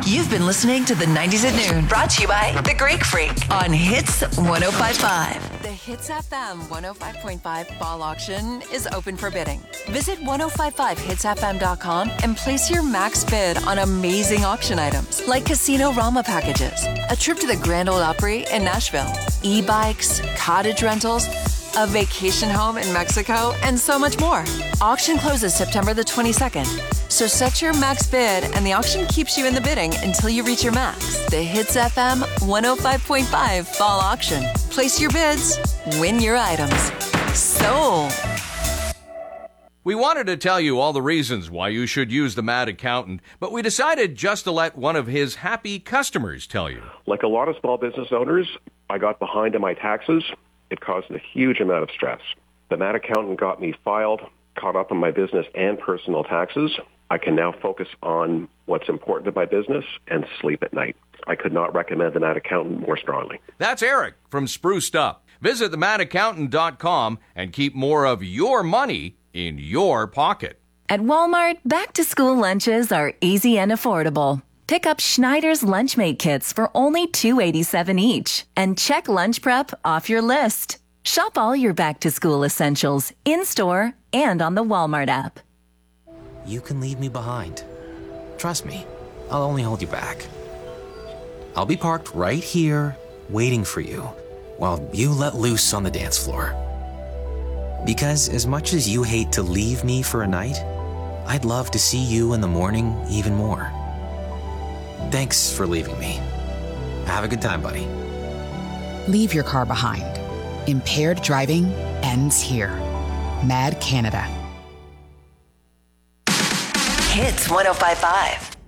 You've been listening to the 90s at Noon, brought to you by The Greek Freak on Hits 105.5. The Hits FM 105.5 fall auction is open for bidding. Visit 1055hitsfm.com and place your max bid on amazing auction items like Casino Rama packages, a trip to the Grand Ole Opry in Nashville, e-bikes, cottage rentals, a vacation home in Mexico, and so much more. Auction closes September the 22nd. So set your max bid and the auction keeps you in the bidding until you reach your max. The Hits FM 105.5 fall auction. Place your bids, win your items. Sold. We wanted to tell you all the reasons why you should use the Mad Accountant, but we decided just to let one of his happy customers tell you. Like a lot of small business owners, I got behind in my taxes. It caused a huge amount of stress. The Mad Accountant got me filed, caught up on my business and personal taxes. I can now focus on what's important to my business and sleep at night. I could not recommend the Mad Accountant more strongly. That's Eric from Spruced Up. Visit themadaccountant.com and keep more of your money in your pocket. At Walmart, back-to-school lunches are easy and affordable. Pick up Schneider's Lunchmate kits for only $2.87 each and check lunch prep off your list. Shop all your back-to-school essentials in-store and on the Walmart app. You can leave me behind. Trust me, I'll only hold you back. I'll be parked right here, waiting for you, while you let loose on the dance floor. Because as much as you hate to leave me for a night, I'd love to see you in the morning even more. Thanks for leaving me. Have a good time, buddy. Leave your car behind. Impaired driving ends here. Mad Canada. Hits 105.5.